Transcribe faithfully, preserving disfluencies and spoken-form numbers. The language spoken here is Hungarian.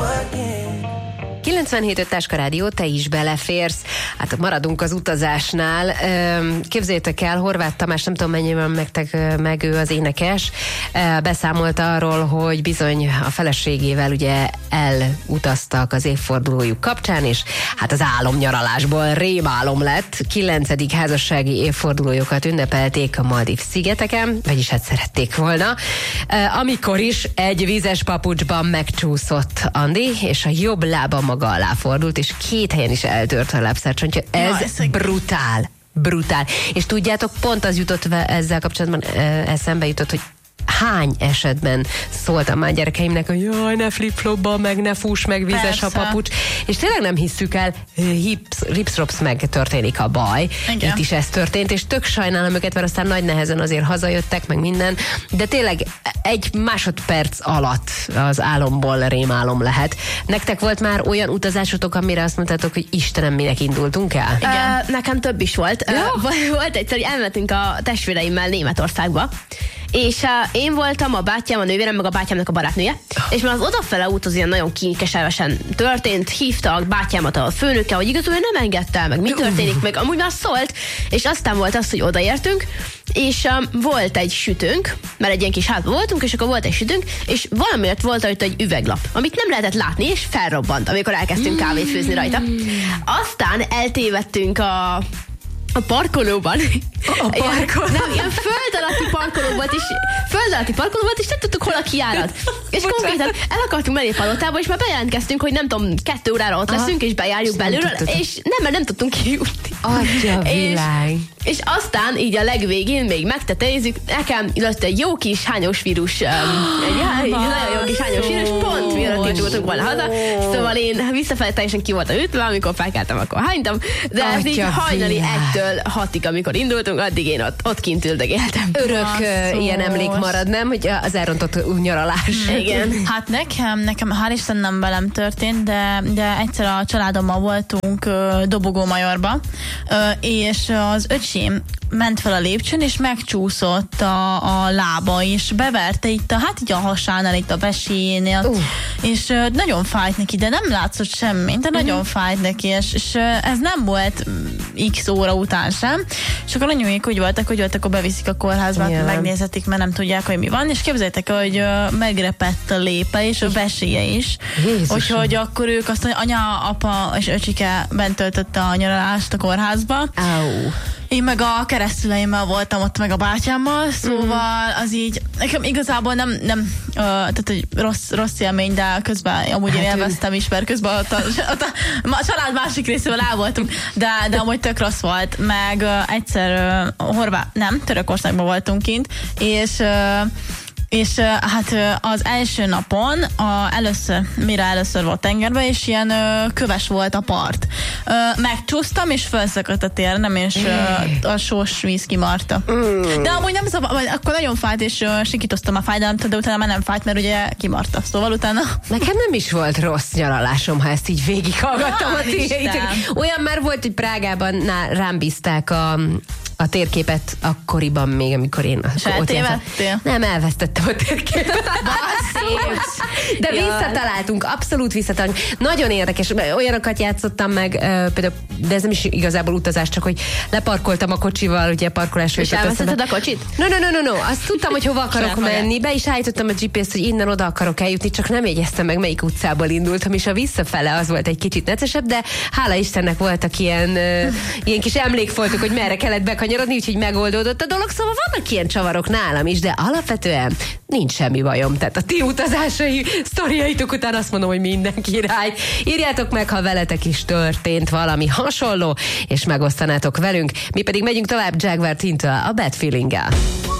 kilencvenhét öt Táska Rádió, te is beleférsz. Hát maradunk az utazásnál. Képzeljétek el, Horváth Tamás, nem tudom mennyiben megtek meg, ő az énekes, beszámolt arról, hogy bizony a feleségével ugye elutaztak az évfordulójuk kapcsán, és hát az álomnyaralásból rémálom lett. Kilencedik házassági évfordulójukat ünnepelték a Maldív szigeteken, vagyis hát szerették volna, amikor is egy vízes papucsban megcsúszott Andi, és a jobb lába maga alá fordult, és két helyen is eltört a lábszárcsontja. Ez ja, brutál. Brutál. És tudjátok, pont az jutott ezzel kapcsolatban eszembe jutott, hogy hány esetben szóltam már gyerekeimnek, hogy jaj, ne flip-flopba, meg ne fuss, meg vízes Persze. a papucs. És tényleg nem hisszük el, hips-rops meg történik a baj. Igen. Itt is ez történt, és tök sajnálom őket, mert aztán nagy nehezen azért hazajöttek, meg minden, de tényleg egy másodperc alatt az álomból rémálom lehet. Nektek volt már olyan utazásotok, amire azt mondtátok, hogy Istenem, minek indultunk el? Igen. Uh, nekem több is volt. Ja. Uh, volt egyszer, hogy elmentünk a testvéreimmel Németországba, és uh, én voltam, a bátyám, a nővérem, meg a bátyámnak a barátnője, és már az odafele út az ilyen nagyon kékeselvesen történt, hívtak bátyámat a főnökkel, hogy igazából nem engedte el, meg mi történik, meg amúgy már szólt, és aztán volt az, hogy odaértünk, és um, volt egy sütőnk, mert egy ilyen kis házban voltunk, és akkor volt egy sütőnk, és valamiért volt rajta egy üveglap, amit nem lehetett látni, és felrobbant, amikor elkezdtünk kávét főzni rajta. Aztán eltévedtünk a A parkolóban. A parkolóban? Nem, ilyen föld alatti parkoló volt, és föld alatti parkoló volt, és nem tudtuk, hol a kijárat. És konkrétan el akartunk menni palotába, és már bejelentkeztünk, hogy nem tudom, kettő órára ott leszünk, és bejárjuk belőle, és nem, mert nem tudtunk kijutni. Atya világ. És, és aztán így a legvégén még megtetejézzük, nekem illetve egy jó kis hányós vírus, um, egy, egy nagyon jó kis hányós vírus, pont mielőtt indultunk volna haza, szóval én visszafelé teljesen ki voltam ütve, amikor felkeltem, akkor hánytam, de ez így hajnali egytől hatig, amikor indultunk, addig én ott, ott kint üldögéltem. Örök uh, ilyen emlék marad, nem? Hogy az elrontott nyaralás. Igen. Hát nekem, nekem hál' Isten nem velem történt, de, de egyszer a családommal voltunk uh, Dobogó-Majorba, uh, és az öcsém ment fel a lépcsőn, és megcsúszott a, a lába, és beverte itt a, hát így a hasánál, itt a veséjénél, uh. és uh, nagyon fájt neki, de nem látszott semmi, de nagyon uh-huh. fájt neki, és, és uh, ez nem volt x óra után sem, és akkor anyumék úgy voltak, hogy voltak, akkor beviszik a kórházba, yeah. megnézhetik, mert nem tudják, hogy mi van, és képzeljétek, hogy uh, megrepett a lépe, és a veséje is, Jézusom. Úgyhogy akkor ők azt, hogy anya, apa és öcsike bent töltötte a nyaralást a kórházba. Au. Én meg a keresztüleimmel voltam ott, meg a bátyámmal, szóval az így, nekem igazából nem, nem uh, tehát egy rossz, rossz élmény, de közben amúgy hát én élveztem is, mert közben ott a, ott a, a család másik részével el voltunk, de, de amúgy tök rossz volt, meg uh, egyszer uh, Horvát, nem, Törökországban voltunk kint, és uh, és uh, hát uh, az első napon a, először, mire először volt tengerbe, és ilyen uh, köves volt a part. Uh, megcsúsztam, és felszakadt a térnem, és uh, a sós víz kimarta. Mm. De amúgy nem szabad, akkor nagyon fájt, és uh, sikítoztam a fájdalmat, de utána már nem fájt, mert ugye kimarta. Szóval utána... Nekem nem is volt rossz nyaralásom, ha ezt így végighallgattam a tiétek. Olyan már volt, hogy Prágában ná, rám bízták a a térképet akkoriban még, amikor én ott jártam. Nem, elvesztettem a térképet. De ja. visszataláltunk, abszolút visszataláltunk. Nagyon érdekes, olyanokat játszottam meg, például, de ez nem is igazából utazás, csak hogy leparkoltam a kocsival, ugye parkolásra. És elvesztetted a kocsit? No, no, no, no, no. Azt tudtam, hogy hova akarok menni, be is állítottam a gé pé es-t, hogy innen oda akarok eljutni, csak nem jegyeztem meg, melyik utcából indultam, és a visszafele az volt egy kicsit neccesebb, de hála Istennek voltak ilyen, uh, ilyen kis emlékfoltok, hogy merre kellett bekanyarodni, úgyhogy megoldódott a dolog, szóval vannak ilyen csavarok nálam is, de alapvetően nincs semmi bajom. Tehát a ti utazásai, sztoriaitok után azt mondom, hogy minden király. Írjátok meg, ha veletek is történt valami hasonló, és megosztanátok velünk. Mi pedig megyünk tovább Jaguar Tintől a Bad Feeling-gel.